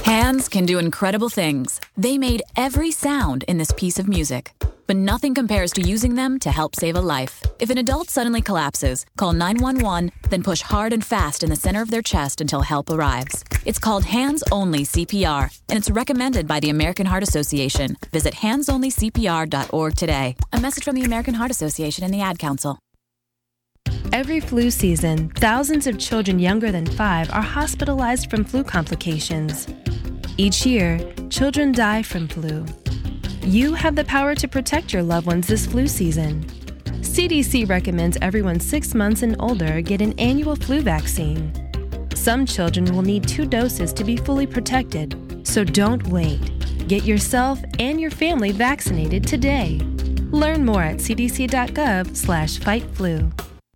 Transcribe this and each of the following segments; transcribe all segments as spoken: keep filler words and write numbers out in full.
Hands can do incredible things. They made every sound in this piece of music. But nothing compares to using them to help save a life. If an adult suddenly collapses, call nine one one, then push hard and fast in the center of their chest until help arrives. It's called Hands-Only C P R, and it's recommended by the American Heart Association. Visit hands only c p r dot org today. A message from the American Heart Association and the Ad Council. Every flu season, thousands of children younger than five are hospitalized from flu complications. Each year, children die from flu. You have the power to protect your loved ones this flu season. C D C recommends everyone six months and older get an annual flu vaccine. Some children will need two doses to be fully protected, so don't wait. Get yourself and your family vaccinated today. Learn more at c d c dot gov slash fight flu.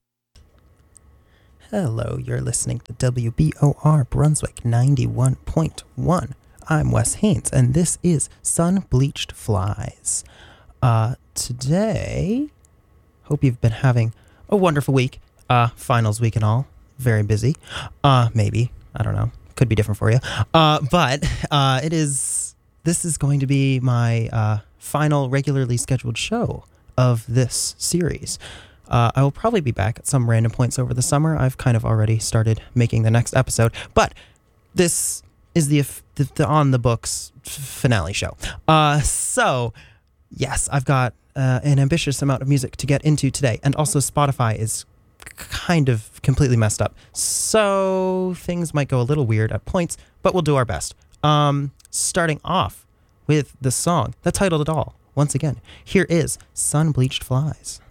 Hello, you're listening to W B O R Brunswick ninety-one point one. I'm Wes Haynes, and this is Sun-Bleached Flies. Uh, today, hope you've been having a wonderful week. Uh, finals week and all. Very busy. Uh, maybe. I don't know. Could be different for you. Uh, but uh, it is, this is going to be my uh, final regularly scheduled show of this series. Uh, I will probably be back at some random points over the summer. I've kind of already started making the next episode, but this is the, the, the on the books f- finale show. Uh, so, yes, I've got uh, an ambitious amount of music to get into today, and also Spotify is kind of completely messed up, so things might go a little weird at points, but we'll do our best. Um, starting off with the song that titled it all. Once again, here is Sun-Bleached Flies.